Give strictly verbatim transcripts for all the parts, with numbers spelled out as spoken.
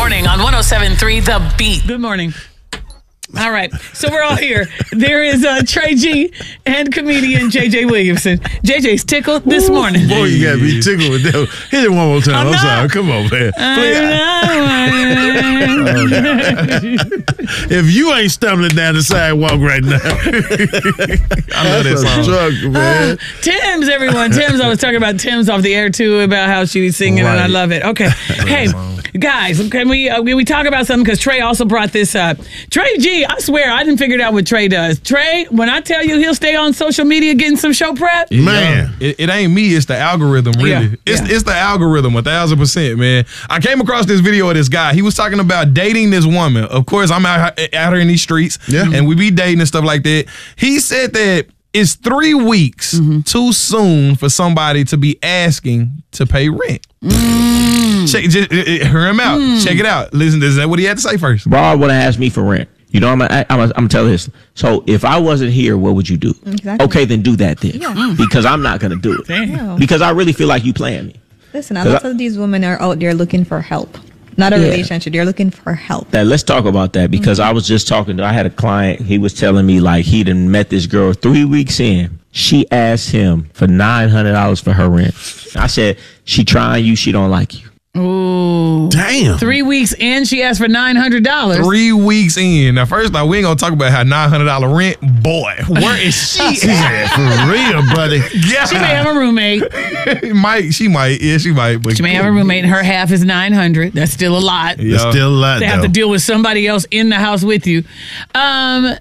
morning on one oh seven point three The Beat. Good morning. All right, so we're all here. There is uh, Trey G and comedian J J Williamson. J J's tickled this Ooh, morning. Boy, you got me tickled with that. Hit it one more time. I'm, I'm sorry. Come on, man. If you ain't stumbling down the sidewalk right now, I love that song. Drug, man. Uh, Tim's, everyone. Tim's. I was talking about Tim's off the air too about how she was singing, right. And I love it. Okay, hey guys, can we uh, can we talk about something? Because Trey also brought this up. Trey G. I swear, I didn't figure out what Trey does. Trey, when I tell you he'll stay on social media getting some show prep, man, it, it ain't me. It's the algorithm, really. Yeah, it's yeah. it's the algorithm, a thousand percent, man. I came across this video of this guy. He was talking about dating this woman. Of course, I'm out, out here in these streets, yeah. and we be dating and stuff like that. He said that it's three weeks mm-hmm. too soon for somebody to be asking to pay rent. Mm. Check, just, hear him out. Mm. Check it out. Listen, is that what he had to say first? Bob would have asked me for rent. You know, I'm gonna, I'm gonna, I'm gonna tell this. So if I wasn't here, what would you do? Exactly. Okay, then do that then, yeah. because I'm not gonna do it. Damn. Because I really feel like you playing me. Listen, a lot of these women are out there looking for help, not a yeah. relationship. They're looking for help. That, let's talk about that because mm-hmm. I was just talking to. I had a client. He was telling me like he done met this girl three weeks in. She asked him for nine hundred dollars for her rent. I said, she trying you. She don't like you. Ooh. Damn. Three weeks in, she asked for nine hundred dollars. Three weeks in. Now, first off, we ain't going to talk about how nine hundred dollars rent. Boy, where is she at? For real, buddy. Yeah. She may have a roommate. might, she might. Yeah, she might. But she may have a roommate, and her half is nine hundred dollars. That's still a lot. Yeah. That's still a lot, They though. have to deal with somebody else in the house with you. Um...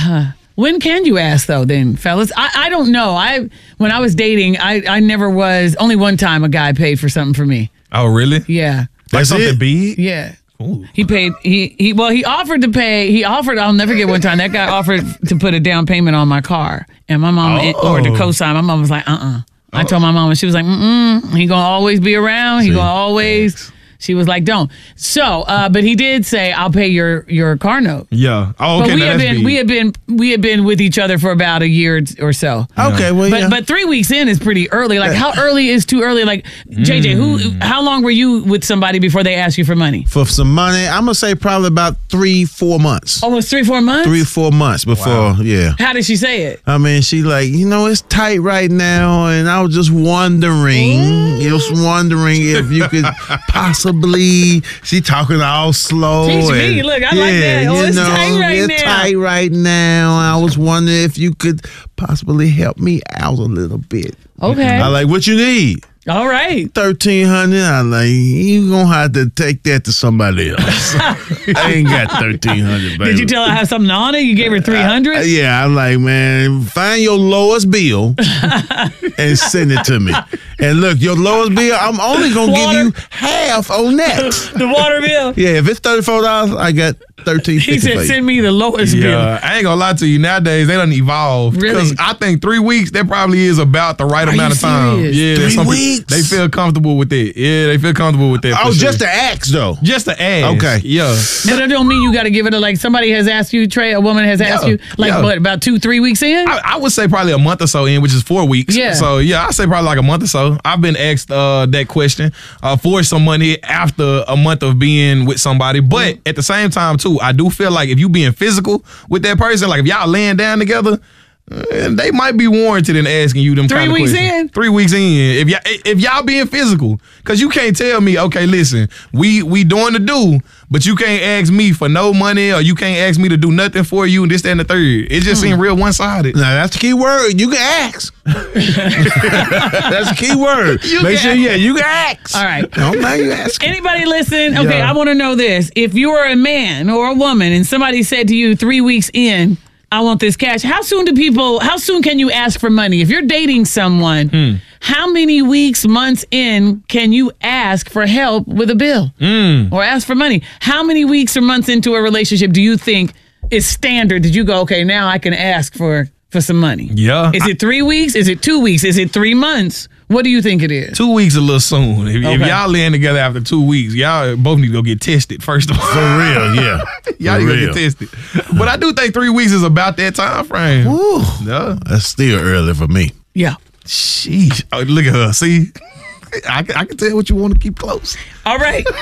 When can you ask though, then, fellas? I, I don't know. I when I was dating, I, I never was. Only one time a guy paid for something for me. Oh, really? Yeah. Like That's something it? big? Yeah. Ooh. He paid. He he. Well, he offered to pay. He offered. I'll never get one time. That guy offered to put a down payment on my car, and my mom oh. or to co-sign. My mom was like, uh, uh-uh. uh. I told my mom, and she was like, mm mm. He gonna always be around. He See? gonna always. Thanks. She was like, "Don't." So, uh, but he did say, "I'll pay your your car note." Yeah. Oh, okay. But we no, had been big. we had been we had been with each other for about a year or so. Okay. Well, but yeah. but three weeks in is pretty early. Like, how early is too early? Like, J J, who? How long were you with somebody before they asked you for money? For some money, I'm gonna say probably about three, four months. Almost three, four months. Three, four months before. Wow. Yeah. How did she say it? I mean, she like, you know, it's tight right now, and I was just wondering, just wondering if you could possibly. She talking all slow. Teach and, me. Look, I yeah, like that. Oh, you it's know, tight right it's now. tight right now. I was wondering if you could possibly help me out a little bit. Okay. I like, what you need? All right. thirteen hundred dollars. I'm like, you going to have to take that to somebody else. I ain't got thirteen hundred dollars, baby. Did you tell her I have something on it? You gave her three hundred dollars? Uh, yeah, I'm like, man, find your lowest bill and send it to me. And look, your lowest bill, I'm only going to give you half on that. The water bill? Yeah, if it's thirty-four dollars, I got thirteen fifty. He said, send me the lowest yeah, bill. I ain't gonna lie to you. Nowadays, they done evolved. Really? Because I think three weeks, that probably is about the right Are amount you of time. serious? Yeah, Three some weeks? People, they feel comfortable with it. Yeah, they feel comfortable with that. Oh, for just sure. to ask, though. Just to ask. Okay. Yeah. But that don't mean you got to give it a, like, somebody has asked you, Trey, a woman has asked Yeah, you, like, yeah. what, about two, three weeks in? I, I would say probably a month or so in, which is four weeks. Yeah. So, yeah, I'd say probably like a month or so. I've been asked uh, that question uh, for some money after a month of being with somebody. But at the same time, too, I do feel like if you being physical with that person, like if y'all laying down together, uh, they might be warranted in asking you them Three kind of weeks questions. in? Three weeks in. If y'all, if y'all being physical, because you can't tell me, okay, listen, we we doing the do, but you can't ask me for no money or you can't ask me to do nothing for you and this, that, and the third. It just hmm. seems real one-sided. Now, that's the key word. You can ask. That's the key word. You Make can sure, ask. yeah, you can ask. All right. Don't now you ask. Anybody listen? Okay, Yeah. I want to know this. If you are a man or a woman and somebody said to you three weeks in, I want this cash, how soon do people, how soon can you ask for money? If you're dating someone, Hmm. how many weeks, months in can you ask for help with a bill Mm. or ask for money? How many weeks or months into a relationship do you think is standard? Did you go, okay, now I can ask for, for some money? Yeah. Is it three weeks? Is it two weeks? Is it three months? What do you think it is? Two weeks a little soon. If, Okay. if y'all laying together after two weeks, y'all both need to go get tested first of all. For real, yeah. y'all For need to real. go get tested. But I do think three weeks is about that time frame. Woo. Yeah. That's still early for me. Yeah. Sheesh. Oh, look at her. See? I, I can tell what you want to keep close. All right.